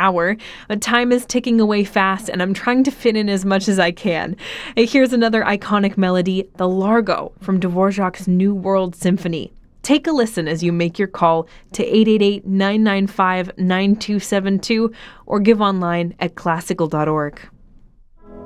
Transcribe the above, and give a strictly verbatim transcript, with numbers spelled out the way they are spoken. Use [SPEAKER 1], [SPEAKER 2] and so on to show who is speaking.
[SPEAKER 1] hour, but time is ticking away fast and I'm trying to fit in as much as I can. Here's another iconic melody, the Largo from Dvorak's New World Symphony. Take a listen as you make your call to eight eight eight, nine nine five, nine two seven two or give online at classical dot org.